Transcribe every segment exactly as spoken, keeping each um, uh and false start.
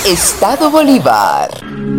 Estado Bolívar.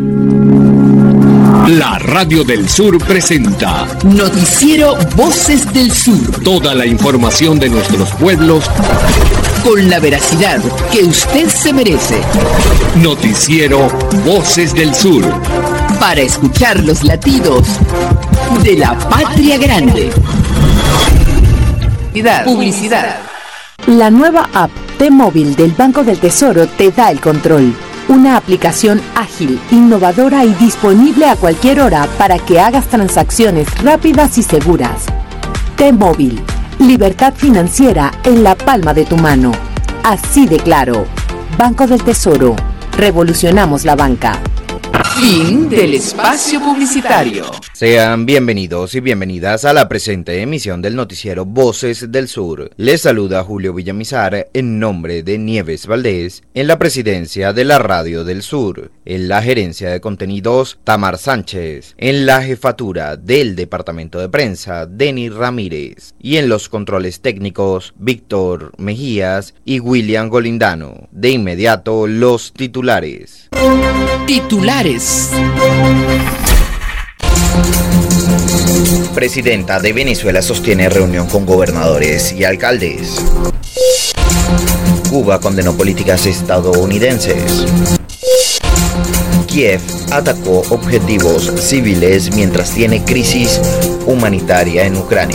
La Radio del Sur presenta Noticiero Voces del Sur. Toda la información de nuestros pueblos con la veracidad que usted se merece. Noticiero Voces del Sur. Para escuchar los latidos de la patria grande. Publicidad. Publicidad. La nueva app T-Móvil del Banco del Tesoro te da el control. Una aplicación ágil, innovadora y disponible a cualquier hora para que hagas transacciones rápidas y seguras. T-Móvil, libertad financiera en la palma de tu mano. Así de claro. Banco del Tesoro, revolucionamos la banca. Fin del espacio publicitario. Sean bienvenidos y bienvenidas a la presente emisión del noticiero Voces del Sur. Les saluda Julio Villamizar en nombre de Nieves Valdés en la presidencia de la Radio del Sur. En la gerencia de contenidos, Tamar Sánchez. En la jefatura del departamento de prensa, Denis Ramírez. Y en los controles técnicos, Víctor Mejías y William Golindano. De inmediato, los titulares. Titulares. Presidenta de Venezuela sostiene reunión con gobernadores y alcaldes. Cuba condenó políticas estadounidenses. Kiev atacó objetivos civiles mientras tiene crisis humanitaria en Ucrania.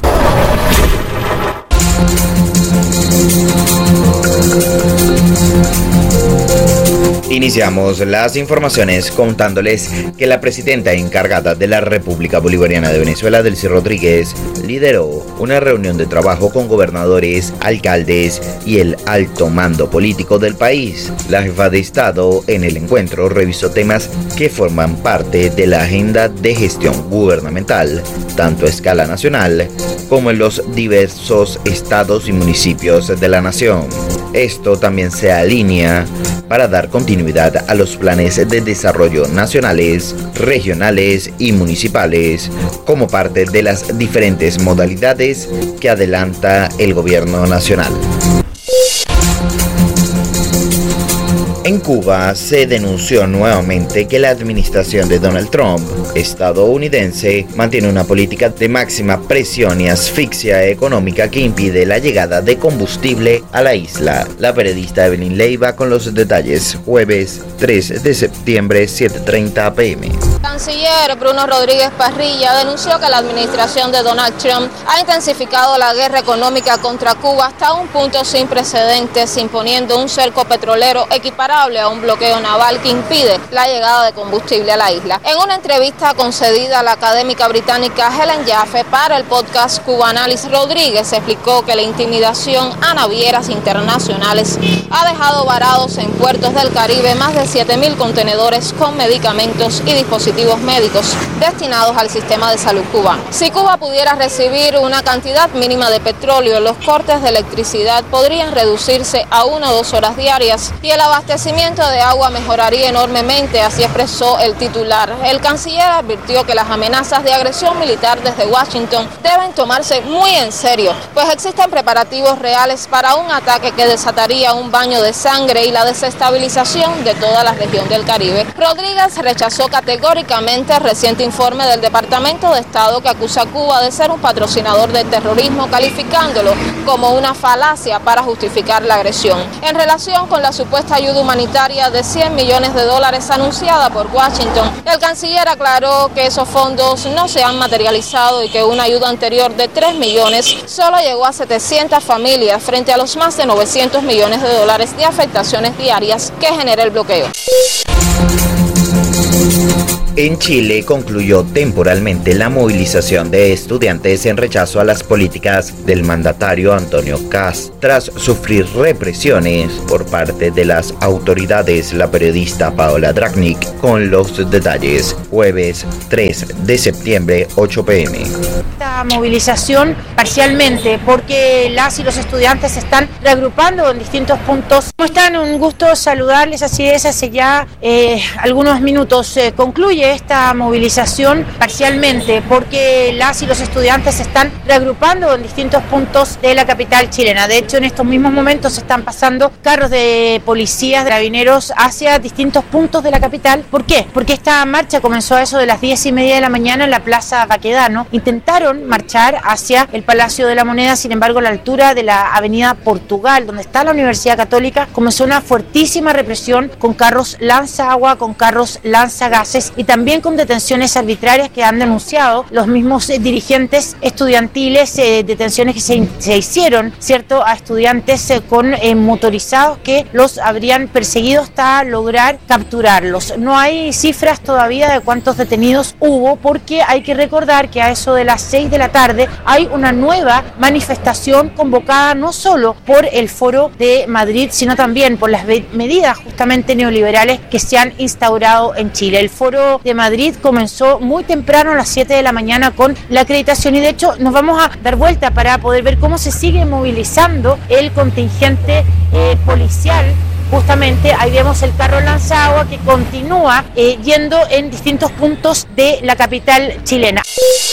Iniciamos las informaciones contándoles que la presidenta encargada de la República Bolivariana de Venezuela, Delcy Rodríguez, lideró una reunión de trabajo con gobernadores, alcaldes y el alto mando político del país. La jefa de Estado en el encuentro revisó temas que forman parte de la agenda de gestión gubernamental, tanto a escala nacional como en los diversos estados y municipios de la nación. Esto también se alinea para dar continuidad a los planes de desarrollo nacionales, regionales y municipales, como parte de las diferentes modalidades que adelanta el gobierno nacional. En Cuba se denunció nuevamente que la administración de Donald Trump, estadounidense, mantiene una política de máxima presión y asfixia económica que impide la llegada de combustible a la isla. La periodista Evelyn Leiva con los detalles, jueves tres de septiembre, siete treinta p m. El canciller Bruno Rodríguez Parrilla denunció que la administración de Donald Trump ha intensificado la guerra económica contra Cuba hasta un punto sin precedentes, imponiendo un cerco petrolero equiparable a un bloqueo naval que impide la llegada de combustible a la isla. En una entrevista concedida a la académica británica Helen Jaffe para el podcast Cubanalysis, Rodríguez explicó que la intimidación a navieras internacionales ha dejado varados en puertos del Caribe más de siete mil contenedores con medicamentos y dispositivos médicos destinados al sistema de salud cubano. Si Cuba pudiera recibir una cantidad mínima de petróleo, los cortes de electricidad podrían reducirse a una o dos horas diarias y el abastecimiento de agua mejoraría enormemente, así expresó el titular. El canciller advirtió que las amenazas de agresión militar desde Washington deben tomarse muy en serio, pues existen preparativos reales para un ataque que desataría un baño de sangre y la desestabilización de toda la región del Caribe. Rodríguez rechazó categóricamente el reciente informe del Departamento de Estado que acusa a Cuba de ser un patrocinador del terrorismo, calificándolo como una falacia para justificar la agresión. En relación con la supuesta ayuda humanitaria de cien millones de dólares anunciada por Washington, el canciller aclaró que esos fondos no se han materializado y que una ayuda anterior de tres millones solo llegó a setecientas familias frente a los más de novecientos millones de dólares de afectaciones diarias que genera el bloqueo. En Chile concluyó temporalmente la movilización de estudiantes en rechazo a las políticas del mandatario Antonio Kast tras sufrir represiones por parte de las autoridades. La periodista Paola Dragnik con los detalles, jueves tres de septiembre, ocho p m. Esta movilización parcialmente porque las y los estudiantes se están reagrupando en distintos puntos. ¿Cómo están? Un gusto saludarles, así es, hace ya eh, algunos minutos eh, concluye concluye esta movilización parcialmente porque las y los estudiantes se están reagrupando en distintos puntos de la capital chilena. De hecho, en estos mismos momentos se están pasando carros de policías, de carabineros hacia distintos puntos de la capital. ¿Por qué? Porque esta marcha comenzó a eso de las diez y media de la mañana en la Plaza Baquedano. Intentaron marchar hacia el Palacio de la Moneda, sin embargo, a la altura de la Avenida Portugal, donde está la Universidad Católica, comenzó una fuertísima represión con carros lanza-agua, con carros lanza-gases y también con detenciones arbitrarias que han denunciado los mismos eh, dirigentes estudiantiles, eh, detenciones que se, se hicieron, ¿cierto?, a estudiantes eh, con eh, motorizados que los habrían perseguido hasta lograr capturarlos. No hay cifras todavía de cuántos detenidos hubo, porque hay que recordar que a eso de las seis de la tarde hay una nueva manifestación convocada no solo por el Foro de Madrid, sino también por las medidas justamente neoliberales que se han instaurado en Chile. El Foro de Madrid comenzó muy temprano a las siete de la mañana con la acreditación y de hecho nos vamos a dar vuelta para poder ver cómo se sigue movilizando el contingente eh, policial. Justamente ahí vemos el carro lanzagua que continúa eh, yendo en distintos puntos de la capital chilena.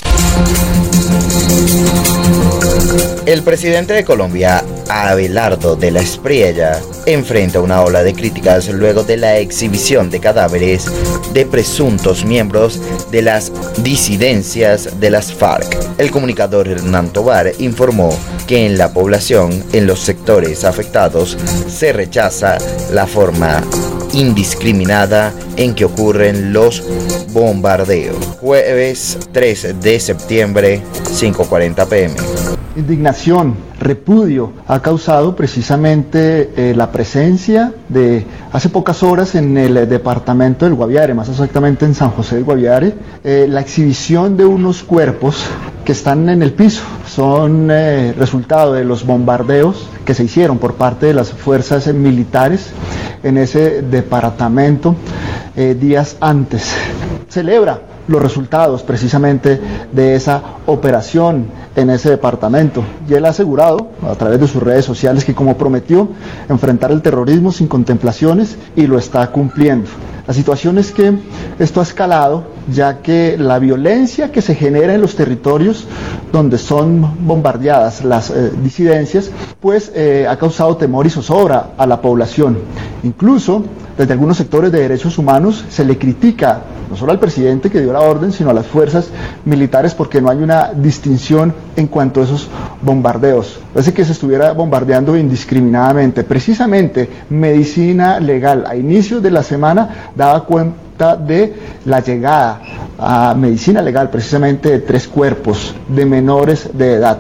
El presidente de Colombia, Abelardo de la Espriella, enfrenta una ola de críticas luego de la exhibición de cadáveres de presuntos miembros de las disidencias de las FARC. El comunicador Hernán Tovar informó que en la población, en los sectores afectados, se rechaza la forma indiscriminada en que ocurren los bombardeos. Jueves tres de septiembre, cinco cuarenta pm. Indignación, repudio ha causado precisamente eh, la presencia de hace pocas horas en el eh, departamento del Guaviare, más exactamente en San José del Guaviare, eh, la exhibición de unos cuerpos que están en el piso. Son eh, resultado de los bombardeos que se hicieron por parte de las fuerzas militares en ese departamento eh, días antes. Celebra los resultados precisamente de esa operación en ese departamento y él ha asegurado a través de sus redes sociales que como prometió enfrentar el terrorismo sin contemplaciones y lo está cumpliendo. La situación es que esto ha escalado ya que la violencia que se genera en los territorios donde son bombardeadas las eh, disidencias pues eh, ha causado temor y zozobra a la población. Incluso desde algunos sectores de derechos humanos se le critica no solo al presidente que dio la orden, sino a las fuerzas militares porque no hay una distinción en cuanto a esos bombardeos. Parece que se estuviera bombardeando indiscriminadamente. Precisamente Medicina Legal a inicios de la semana daba cuenta de la llegada a Medicina Legal precisamente de tres cuerpos de menores de edad.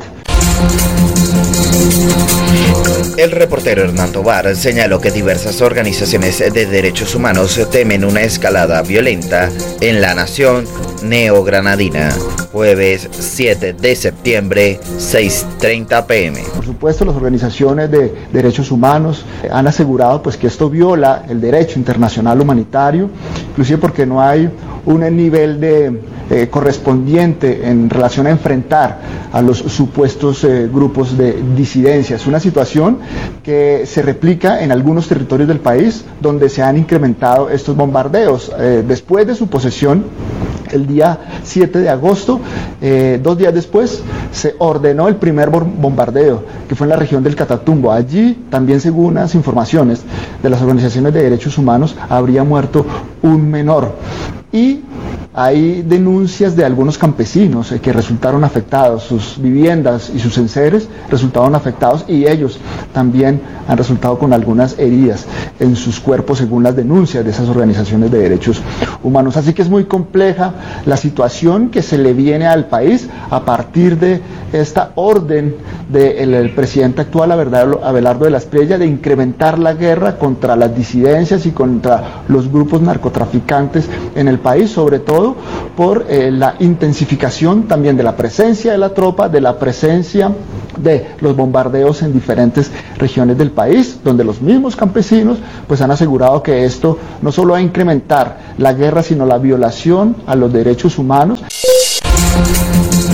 El reportero Hernán Tovar señaló que diversas organizaciones de derechos humanos temen una escalada violenta en la nación neogranadina. Jueves siete de septiembre, seis treinta pm. Por supuesto, las organizaciones de derechos humanos han asegurado pues, que esto viola el derecho internacional humanitario, inclusive porque no hay un nivel de eh, correspondiente en relación a enfrentar a los supuestos eh, grupos de disidencias. Una situación que se replica en algunos territorios del país donde se han incrementado estos bombardeos. Eh, después de su posesión, el día siete de agosto, eh, dos días después, se ordenó el primer bombardeo, que fue en la región del Catatumbo. Allí, también según las informaciones de las organizaciones de derechos humanos, habría muerto un menor. Y hay denuncias de algunos campesinos eh, que resultaron afectados, sus viviendas y sus enseres resultaron afectados y ellos también han resultado con algunas heridas en sus cuerpos según las denuncias de esas organizaciones de derechos humanos. Así que es muy compleja la situación que se le viene al país a partir de esta orden del del presidente actual Abelardo de la Espriella de incrementar la guerra contra las disidencias y contra los grupos narcotraficantes en el país, sobre todo por eh, la intensificación también de la presencia de la tropa, de la presencia de los bombardeos en diferentes regiones del país, donde los mismos campesinos pues han asegurado que esto no solo va a incrementar la guerra, sino la violación a los derechos humanos. En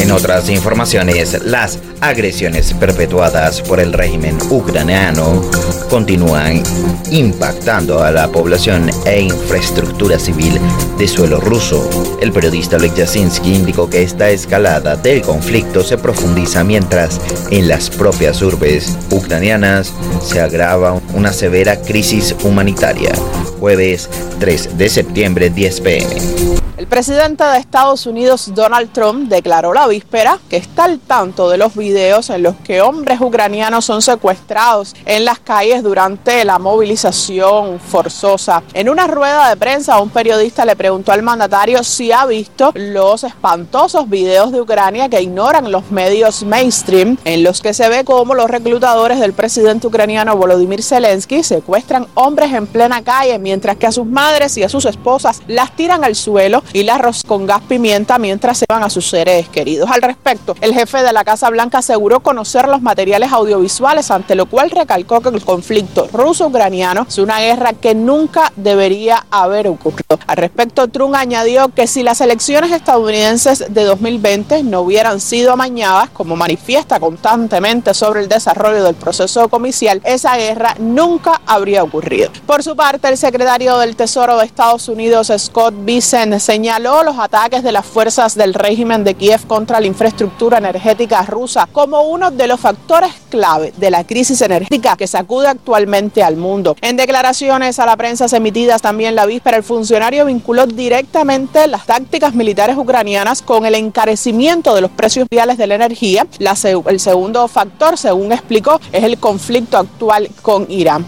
En otras informaciones, las agresiones perpetuadas por el régimen ucraniano continúan impactando a la población e infraestructura civil de suelo ruso. El periodista Oleg Yasinski indicó que esta escalada del conflicto se profundiza mientras en las propias urbes ucranianas se agrava una severa crisis humanitaria. Jueves tres de septiembre, diez pe eme. El presidente de Estados Unidos, Donald Trump, declaró la víspera que está al tanto de los videos en los que hombres ucranianos son secuestrados en las calles durante la movilización forzosa. En una rueda de prensa, un periodista le preguntó al mandatario si ha visto los espantosos videos de Ucrania que ignoran los medios mainstream, en los que se ve cómo los reclutadores del presidente ucraniano Volodymyr Zelensky secuestran hombres en plena calle, mientras que a sus madres y a sus esposas las tiran al suelo y las rocian con gas pimienta mientras se van a sus seres queridos. Al respecto, el jefe de la Casa Blanca aseguró conocer los materiales audiovisuales, ante lo cual recalcó que el conflicto ruso-ucraniano es una guerra que nunca debería haber ocurrido. Al respecto, Trump añadió que si las elecciones estadounidenses de dos mil veinte no hubieran sido amañadas, como manifiesta constantemente sobre el desarrollo del proceso comicial, esa guerra nunca habría ocurrido. Por su parte, el secretario del Tesoro de Estados Unidos, Scott Bessent, señaló los ataques de las fuerzas del régimen de Kiev contra la infraestructura energética rusa como uno de los factores clave de la crisis energética que sacude actualmente al mundo. En declaraciones a la prensa emitidas también la víspera, el funcionario vinculó directamente las tácticas militares ucranianas con el encarecimiento de los precios mundiales de la energía. La, el segundo factor, según explicó, es el conflicto actual con Irán.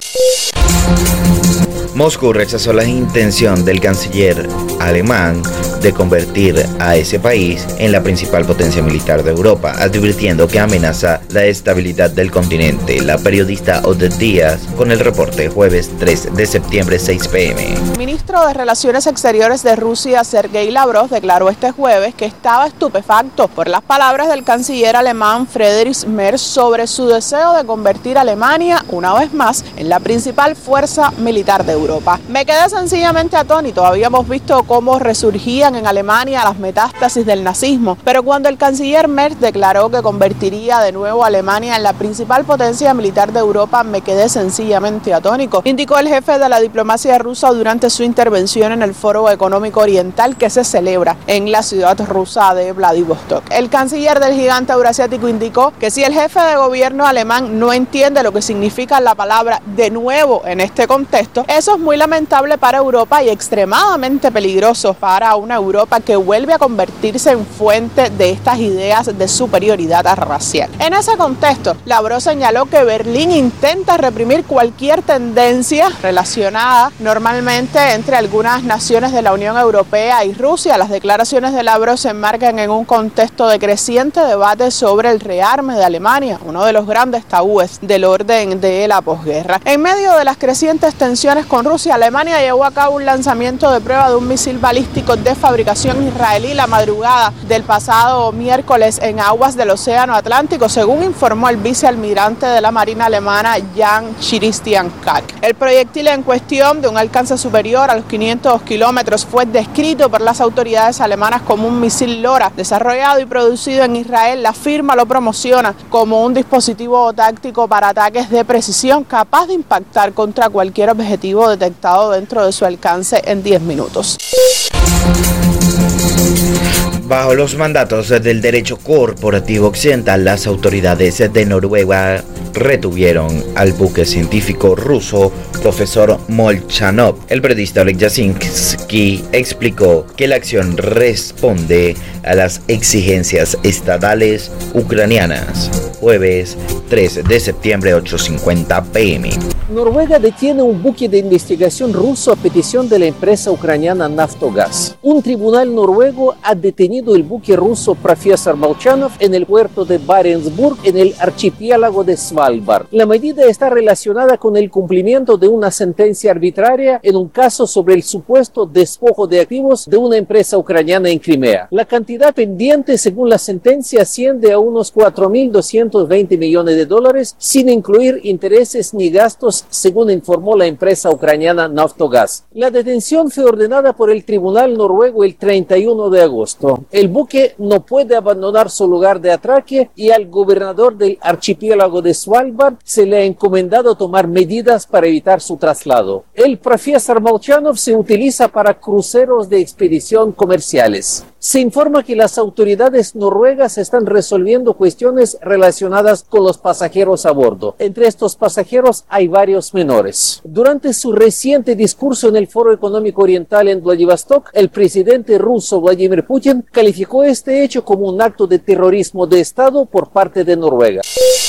Moscú rechazó la intención del canciller alemán de convertir a ese país en la principal potencia militar de Europa, advirtiendo que amenaza la estabilidad del continente. La periodista Odette Díaz con el reporte, jueves tres de septiembre, seis pe eme. El ministro de Relaciones Exteriores de Rusia, Sergei Lavrov, declaró este jueves que estaba estupefacto por las palabras del canciller alemán Friedrich Merz sobre su deseo de convertir a Alemania, una vez más, en la principal fuerza militar de Europa. Me quedé sencillamente atónito. Habíamos visto cómo resurgían en Alemania las metástasis del nazismo, pero cuando el canciller Merz declaró que convertiría de nuevo a Alemania en la principal potencia militar de Europa, me quedé sencillamente atónico, indicó el jefe de la diplomacia rusa durante su intervención en el Foro Económico Oriental que se celebra en la ciudad rusa de Vladivostok. El canciller del gigante eurasiático indicó que si el jefe de gobierno alemán no entiende lo que significa la palabra de nuevo en este contexto, eso es muy lamentable para Europa y extremadamente peligroso para una Europa que vuelve a convertirse en fuente de estas ideas de superioridad racial. En ese contexto, Lavrov señaló que Berlín intenta reprimir cualquier tendencia relacionada normalmente entre algunas naciones de la Unión Europea y Rusia. Las declaraciones de Lavrov se enmarcan en un contexto de creciente debate sobre el rearme de Alemania, uno de los grandes tabúes del orden de la posguerra. En medio de las crecientes tensiones con Rusia, Alemania llevó a cabo un lanzamiento de prueba de un misil balístico de fabricación israelí la madrugada del pasado miércoles en aguas del Océano Atlántico, según informó el vicealmirante de la Marina alemana Jan Christian Kack. El proyectil en cuestión, de un alcance superior a los quinientos kilómetros, fue descrito por las autoridades alemanas como un misil LoRa, desarrollado y producido en Israel. La firma lo promociona como un dispositivo táctico para ataques de precisión capaz de impactar contra cualquier objetivo detectado dentro de su alcance en diez minutos. Bajo los mandatos del derecho corporativo occidental, las autoridades de Noruega retuvieron al buque científico ruso profesor Molchanov. El periodista Oleg Yasinski explicó que la acción responde a las exigencias estatales ucranianas. Jueves tres de septiembre, ocho cincuenta pe eme. Noruega detiene un buque de investigación ruso a petición de la empresa ucraniana Naftogaz. Un tribunal noruego ha detenido el buque ruso Profesor Molchanov en el puerto de Barentsburg, en el archipiélago de Svalbard. La medida está relacionada con el cumplimiento de una sentencia arbitraria en un caso sobre el supuesto despojo de activos de una empresa ucraniana en Crimea. La cantidad pendiente, según la sentencia, asciende a unos cuatro mil doscientos trescientos veinte millones de dólares, sin incluir intereses ni gastos, según informó la empresa ucraniana Naftogaz. La detención fue ordenada por el tribunal noruego el treinta y uno de agosto. El buque no puede abandonar su lugar de atraque y al gobernador del archipiélago de Svalbard se le ha encomendado tomar medidas para evitar su traslado. El Profesor Molchanov se utiliza para cruceros de expedición comerciales. Se informa que las autoridades noruegas están resolviendo cuestiones relacionadas con los pasajeros a bordo. Entre estos pasajeros hay varios menores. Durante su reciente discurso en el Foro Económico Oriental en Vladivostok, el presidente ruso Vladimir Putin calificó este hecho como un acto de terrorismo de Estado por parte de Noruega.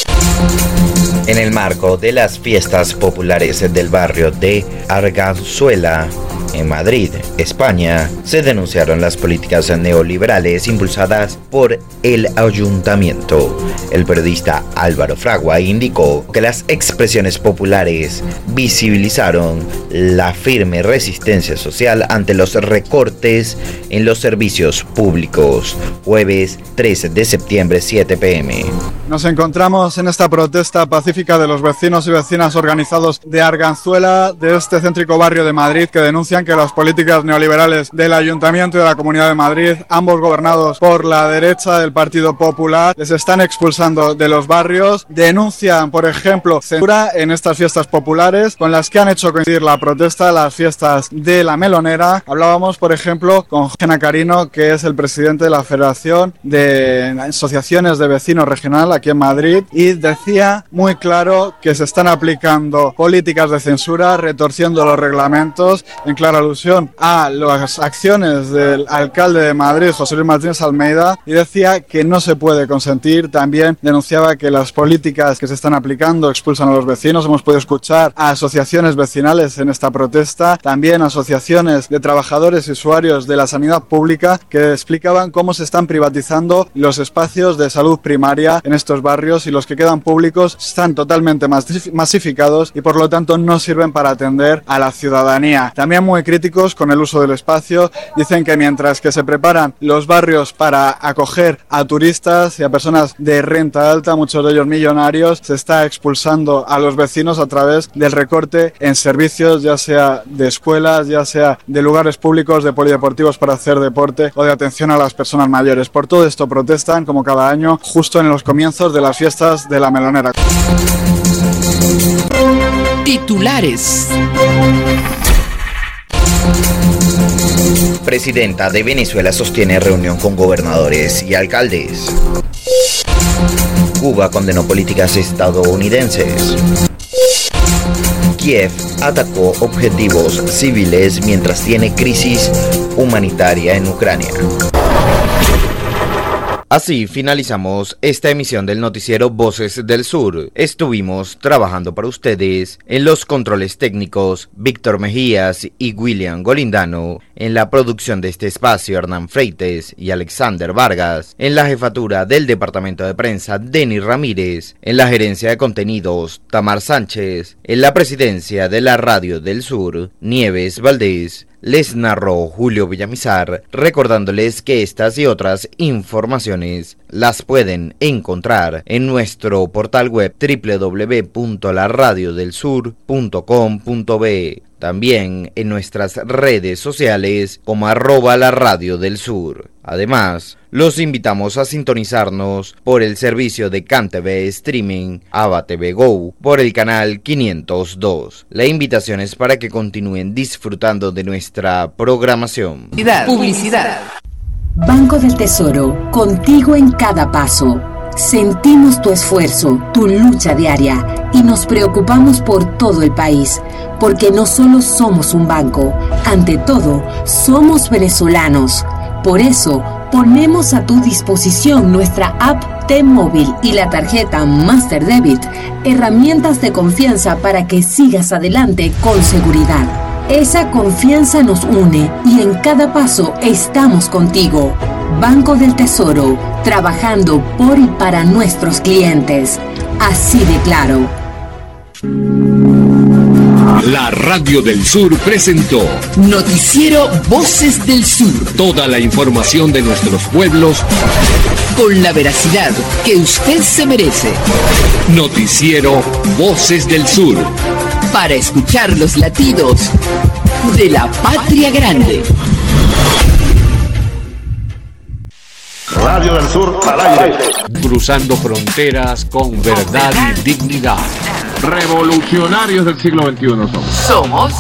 En el marco de las fiestas populares del barrio de Arganzuela, en Madrid, España, se denunciaron las políticas neoliberales impulsadas por el ayuntamiento. El periodista Álvaro Fragua indicó que las expresiones populares visibilizaron la firme resistencia social ante los recortes en los servicios públicos. Jueves trece de septiembre, siete pe eme. Nos encontramos en esta protesta pacífica de los vecinos y vecinas organizados de Arganzuela, de este céntrico barrio de Madrid, que denuncian que las políticas neoliberales del Ayuntamiento y de la Comunidad de Madrid, ambos gobernados por la derecha del Partido Popular, les están expulsando de los barrios. Denuncian, por ejemplo, censura en estas fiestas populares con las que han hecho coincidir la protesta, las fiestas de la Melonera. Hablábamos, por ejemplo, con Jorge Nacarino, que es el presidente de la Federación de Asociaciones de Vecinos Regional aquí en Madrid, y decía muy claro que se están aplicando políticas de censura, retorciendo los reglamentos, en clara alusión a las acciones del alcalde de Madrid, José Luis Martínez Almeida, y decía que no se puede consentir. También denunciaba que las políticas que se están aplicando expulsan a los vecinos. Hemos podido escuchar a asociaciones vecinales en esta protesta, también asociaciones de trabajadores y usuarios de la sanidad pública, que explicaban cómo se están privatizando los espacios de salud primaria en estos barrios, y los que quedan públicos están totalmente masificados y por lo tanto no sirven para atender a la ciudadanía. También muy críticos con el uso del espacio. Dicen que mientras que se preparan los barrios para acoger a turistas y a personas de renta alta, muchos de ellos millonarios, se está expulsando a los vecinos a través del recorte en servicios, ya sea de escuelas, ya sea de lugares públicos, de polideportivos para hacer deporte o de atención a las personas mayores. Por todo esto protestan, como cada año, justo en los comienzos de las fiestas de la Melonera. Titulares. Presidenta de Venezuela sostiene reunión con gobernadores y alcaldes. Cuba condenó políticas estadounidenses. Kiev atacó objetivos civiles mientras tiene crisis humanitaria en Ucrania. Así finalizamos esta emisión del noticiero Voces del Sur. Estuvimos trabajando para ustedes en los controles técnicos Víctor Mejías y William Golindano, en la producción de este espacio Hernán Freites y Alexander Vargas, en la jefatura del departamento de prensa Denis Ramírez, en la gerencia de contenidos Tamar Sánchez, en la presidencia de la Radio del Sur Nieves Valdés. Les narró Julio Villamizar, recordándoles que estas y otras informaciones las pueden encontrar en nuestro portal web doble u doble u doble u punto la radio del sur punto com punto be. También en nuestras redes sociales como arroba la radio del sur. Además, los invitamos a sintonizarnos por el servicio de CanTV Streaming, Ava T V Go, por el canal quinientos dos. La invitación es para que continúen disfrutando de nuestra programación. Publicidad. Publicidad. Banco del Tesoro, contigo en cada paso. Sentimos tu esfuerzo, tu lucha diaria y nos preocupamos por todo el país, porque no solo somos un banco, ante todo, somos venezolanos. Por eso, ponemos a tu disposición nuestra app T-Móvil y la tarjeta Master Debit, herramientas de confianza para que sigas adelante con seguridad. Esa confianza nos une y en cada paso estamos contigo. Banco del Tesoro, trabajando por y para nuestros clientes. Así de claro. La Radio del Sur presentó Noticiero Voces del Sur. Toda la información de nuestros pueblos con la veracidad que usted se merece. Noticiero Voces del Sur. Para escuchar los latidos de la patria grande. Radio del Sur al aire. Cruzando fronteras con verdad y dignidad. Revolucionarios del siglo veintiuno somos. Somos